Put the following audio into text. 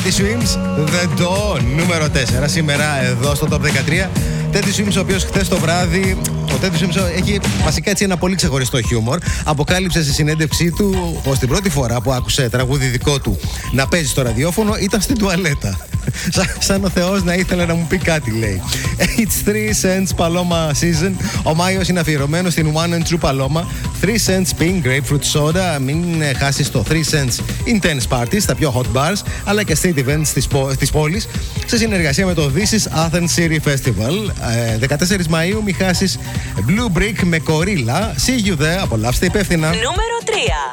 Teddy Swims, The Dawn, νούμερο 4. Σήμερα εδώ στο Top 13. Teddy Swims, ο οποίος χθες το βράδυ, ο Teddy Swims έχει βασικά έτσι ένα πολύ ξεχωριστό χιούμορ. Αποκάλυψε στη συνέντευξή του πως την πρώτη φορά που άκουσε τραγούδι δικό του να παίζει στο ραδιόφωνο ήταν στην τουαλέτα. Σαν ο Θεός να ήθελε να μου πει κάτι, λέει. It's 3 cents Paloma season. Ο Μάιος είναι αφιερωμένος στην One and True Paloma. 3 cents pink grapefruit soda. Μην χάσεις το 3 cents intense parties στα πιο hot bars, αλλά και street events της πόλης, σε συνεργασία με το This is Athens City Festival. 14 Μαΐου μην χάσεις Blue Brick με Κορίλα. See you there. Απολαύστε υπεύθυνα. Νούμερο 3.